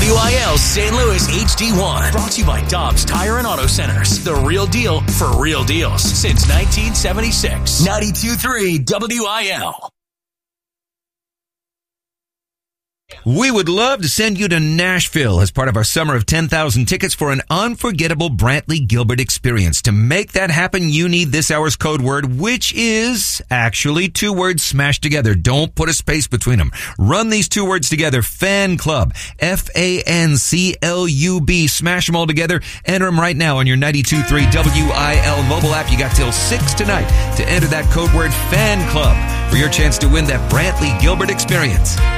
WIL St. Louis HD1. Brought to you by Dobbs Tire and Auto Centers. The real deal for real deals since 1976. 92.3 WIL. We would love to send you to Nashville as part of our summer of 10,000 tickets for an unforgettable Brantley Gilbert experience. To make that happen, you need this hour's code word, which is actually 2 words smashed together. Don't put a space between them. Run these 2 words together. Fan Club. FANCLUB. Smash them all together. Enter them right now on your 92.3 WIL mobile app. You got till 6 tonight to enter that code word Fan Club for your chance to win that Brantley Gilbert experience.